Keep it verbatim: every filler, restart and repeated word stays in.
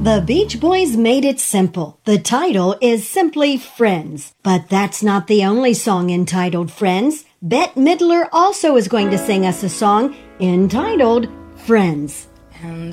The Beach Boys made it simple. The title is simply Friends. But that's not the only song entitled Friends. Bette Midler also is going to sing us a song entitled Friends. And